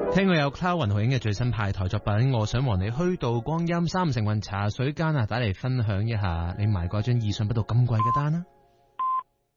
聽過有 Cloud 雲浩影嘅最新派台作品，我想和你虛度光陰。三成運茶水間啊，打嚟分享一下，你埋過張意想不到咁貴嘅單啊！